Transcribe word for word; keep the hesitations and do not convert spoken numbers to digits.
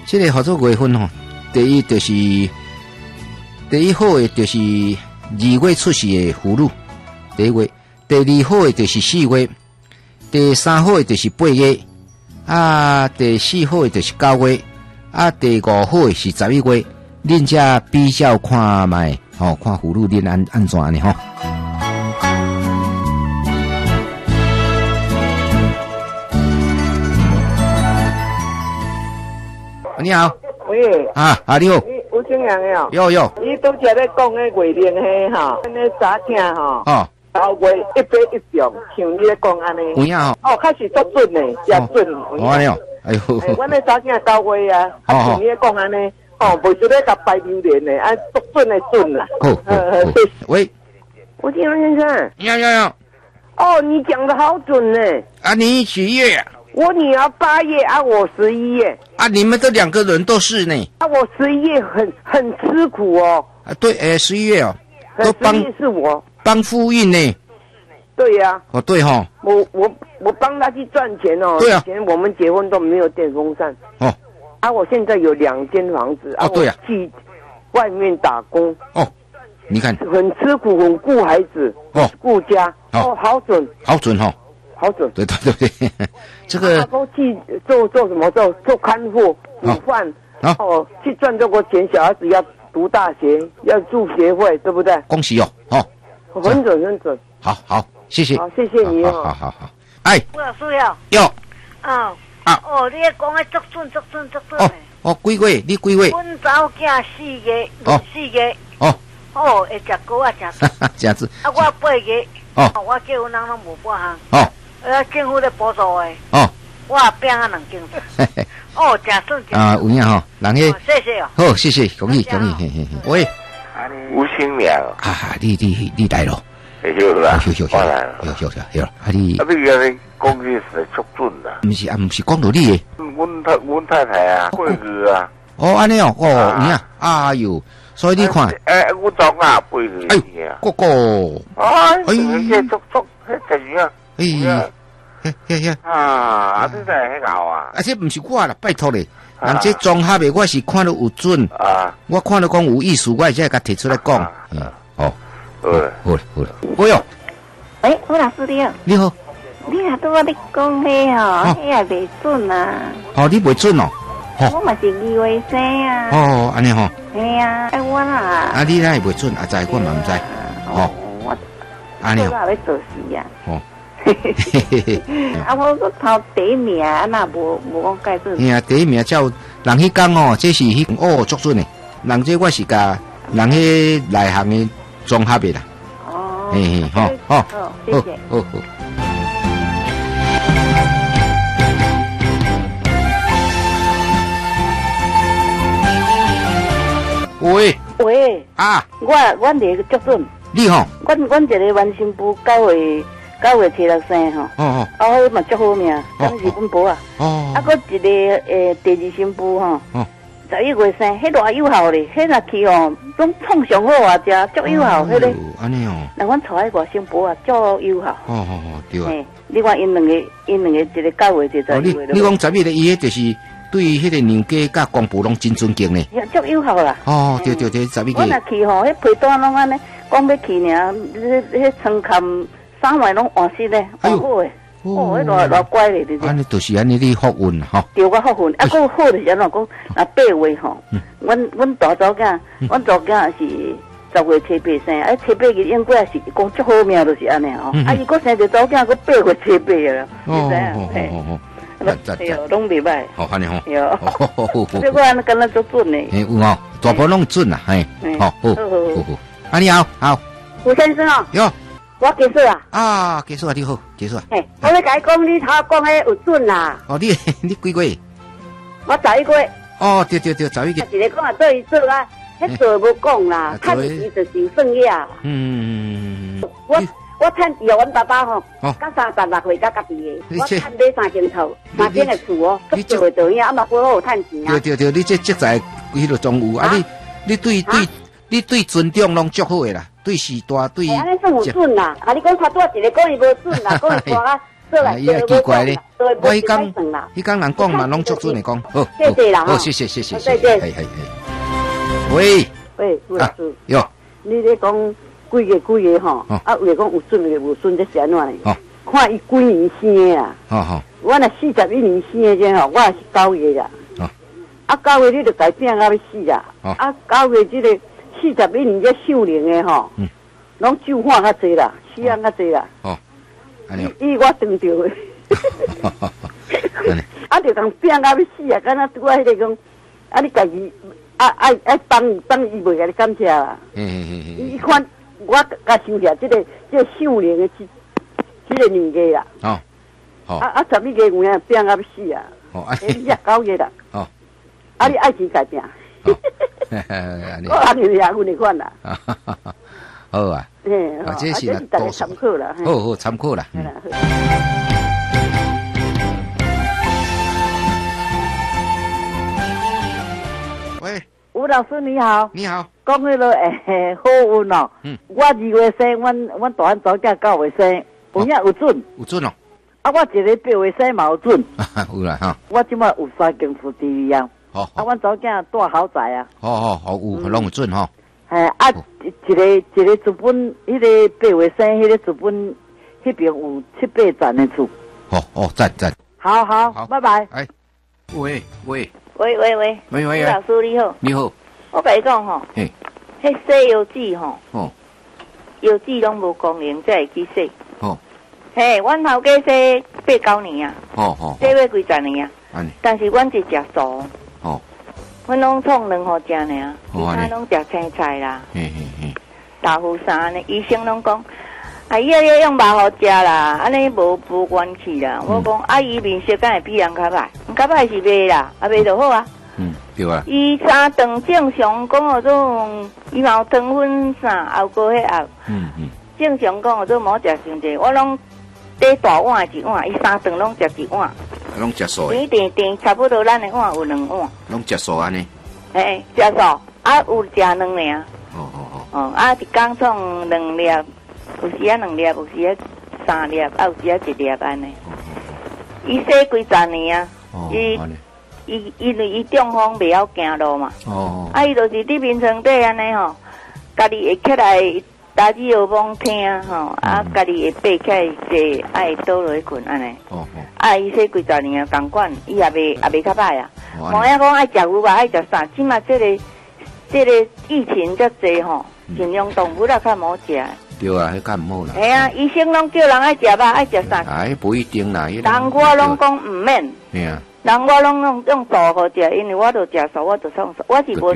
这个合作月份吼，第一就是第一号的就是二月出世的妇女，第一月；第二号的就是四月；第三号的就是八月，啊，第四号的就是九月，啊，第五号的是十一月。恁遮比较看卖，吼、哦，看妇女恁安安怎呢？吼。你好， 喂， 啊啊你好， 你吴清阳的哦， 有有， 你拄则咧讲迄月令迄吼，安尼早听吼， 哦， 九月一百一中，像你咧讲安尼， 有影吼， 哦，确实足准诶，真准，有哦，安尼哦，哎呦， 诶，阮咧早听九月啊，啊，像你咧讲安尼，哦，袂说咧甲拜榴莲诶，啊，足准诶准啦， 好，好，好，喂， 吴清阳先生， 要要要， 哦，你讲的好准呢， 啊，你几月呀？ 我女儿八月啊，我十一月。 啊，你们这两个人都是呢。 啊，我十一月很很吃苦哦。 啊，对，诶，十一月哦，都帮十一月是我帮夫运呢。 对呀、啊。 哦，对哈、哦。 我我我帮他去赚钱哦。 对啊。 以前我们结婚都没有电风扇。 哦。 啊，我现在有两间房子。 哦，对啊。 去外面打工。 哦。你看。 很吃苦，很顾孩子。 哦。 顾家。哦，好准。 好准哈、哦。 好准， 对对对对，这个都去做做什么？做做看护、煮饭， 哦， 哦，去赚这个钱。小孩子要读大学，要住学会，对不对？ 恭喜哦，哦， 很准很准。 好好，谢谢， 好，谢谢你哦。 好好好，哎， 我老师要有， 啊啊， 哦，你讲的足准足准足准哦哦，几月？你几月？ 阮查某囝四月，哦，四月， 哦， 哦，会食糕啊，食这样子， 啊，我八月， 哦， 我结婚人拢无半项， 哦。 呃，政府咧补助诶。 哦， 我拼啊两斤。哦，真顺。 啊，有影吼，人迄。 谢谢哦。 好，谢谢，恭喜恭喜，嘿嘿嘿。喂， 吴新良。 啊，你你你来咯？ 有啦， 有有有， 我来了， 有有有有。啊你。 啊，你个你讲句是足准啦。 唔是啊，唔是讲到你诶。 阮太阮太太啊，过日啊。 哦，安尼哦，哦，有影，哎呦。所以你看， 诶，我早啊背去。 哎，哥哥， 哎，这足足，迄怎样？ 哎，嘿嘿嘿， 啊，你真系搞啊！ 啊，这不是我啦，拜托咧，人这综合的我是看到有准， 啊， 我看到讲有意思，我才会甲提出来讲。嗯，好，好嘞，好嘞，好嘞。哎呦， 喂，吴老师你好。 你好。 你也拄我咧讲迄吼，迄也袂准啊。 哦，你袂准哦。 我嘛是二月生啊。 哦，安尼吼。 系啊，哎我啦。 啊，你那会袂准，啊知我嘛唔知。哦， 我安尼哦。 我咧做事啊。 哦。 啊，我个头第一名，啊那无无讲介准。 嘿啊，第一名叫人迄讲哦，这是迄哦足准的，人这我是甲人迄内行的综合的啦。 哦。 嘿嘿，好，好， 好，谢谢。 好好。喂喂啊！ 我阮伫个足准。 你吼？ 阮阮一个原新妇九月九月七六生吼。 哦哦。 啊，迄嘛足好命，敢是阮婆啊。 哦。 啊，佫一个诶第二新妇吼。 哦。 十一月生，迄偌有效咧，迄若去吼，拢创上好啊，食足有效，迄个。 安尼哦。 那阮厝迄外新妇啊，足有效。 哦哦哦，对啊。 你看因两个，因两个一个九月，一个十一月。 你你讲十一个伊迄就是。对迄个娘家甲公婆拢真尊敬呢， 足有效啦。 哦，对对对，十一个。 我若去吼，迄陪单拢安尼，讲要去尔，迄迄床坎三围拢换新咧，换好诶。哦，迄偌偌乖咧，对对。 安尼就是安尼，你福运吼。 对，我福运。啊，佫好就是安怎讲？若八月吼，阮阮大祖囝，阮大囝是十月七八生，啊，七八日应该是讲足好命，就是安尼吼。啊，伊佫生着祖囝，佫八月七八个啦，你知影？嘿。哎呦，拢袂歹。 好，安尼吼。 有。这我安尼敢若足准呢。 嘿，有哦，大部拢准啦，嘿。好，好，好，好。啊，你好，好。 吴先生哦。 哟。 我结束啊。 啊，结束啊，你好，结束啊。 嘿，我咧甲你讲，你头讲迄有准啦。 哦，你你几月？ 我十一月。 哦，对对对，十一月。 一个讲啊，做伊做啊，迄做无讲啦，趁钱就是有算呀。嗯。我。我趁由阮爸爸吼，到三十六岁才家己的，我趁买三间厝，三间的厝哦，都做袂到影，啊嘛好好趁钱啊。 对对对，你这积财迄落总有啊！你你对对，你对尊重拢足好的啦，对时大对。 安尼算有准啦，啊！你讲较多一个讲伊无准啦，讲伊大啊伊也奇怪咧，我迄讲，迄讲人讲嘛，拢足准的讲，好， 谢谢啦， 好，谢谢谢谢， 再见， 系系系。喂喂，吴老师， 哟， 你咧讲几个几个吼，啊，有讲有准个无准，这是安怎嘞？看伊几年生的啦， 好好， 我若四十一年生的这吼，我也是九月啦，啊，九月你就改变到要死啦，啊，九月这个四十一年这秀龄的吼，拢酒化较济啦，死人较济啦， 哦，安尼， 伊我当着的，啊，就讲变到要死啊，敢若拄啊迄个讲，啊，你家己啊爱爱帮帮伊袂甲你感谢啦，伊看我甲想起这个这秀龄的这这个年纪啦， 哦，好， 啊啊，十一个有影变到要死啊， 哦，啊， 你也九月啦， 哦， 啊，你爱去改变。我安尼也阮会款啦。 好啊， 嘿， 啊，这是大家参考啦。 好好参考啦。喂， 吴老师你好。 你好。 讲迄个诶好运哦。嗯。我二月生，阮阮大汉早囝九月生，有影有准。 有准哦。 啊，我一个八月生嘛有准。 有啦哈。 我即摆有三间福地啊。 好， 啊，阮早囝住豪宅啊。 好好好，有拢有准吼。 哎，啊，一个一个资本，迄个八月生，迄个资本，迄边有七八层的厝。 好哦，赞赞。 好好，拜拜。 哎，喂喂喂喂喂， 喂喂， 老师你好。 你好。 我甲你讲吼， 嘿， 迄西药剂吼， 哦， 药剂拢无功能，才会去洗。 哦。 嘿，阮头家洗八九年啊。 哦哦。 洗要几十年啊。 安尼。 但是阮是食素。 哦。 阮拢创两互食尔，其他拢食青菜啦。 嘿嘿嘿。 豆腐啥呢？医生拢讲，啊，伊要用肉互食啦，安尼无无元气啦。我讲，啊，伊面色敢会比人较歹？较歹是卖啦，啊卖就好啊。 嗯，对啊。 伊三顿正常讲哦，种伊嘛有糖分啥，熬过迄熬。嗯嗯。正常讲哦，种冇食伤济，我拢底大碗一碗，伊三顿拢食一碗。 拢食素诶。甜甜差不多，咱的碗有两碗。 拢食素安尼。 诶，食素，啊有食两尔。 哦哦哦。 哦，啊一工创两粒，有时啊两粒，有时啊三粒，啊有时啊一粒安尼。伊洗几十年啊。哦。伊伊因为伊中风袂晓行路嘛。哦。啊，伊就是伫眠床底安尼吼，家己会起来。打字有帮听吼，啊，家己会爬起来坐，爱倒落去困安尼。哦哦。啊，伊说几十年啊，共款，伊也未也未较歹啊。无影讲爱食牛肉，爱食啥？起码这个这个疫情遮济吼，尽量动物啊较冇食。 对啊，迄较唔好啦。 系啊，医生拢叫人爱食肉，爱食啥？ 哎，不一定啦。人我拢讲唔免。 系啊。 人我拢用用素好食，因为我都食素，我就创素，我是无。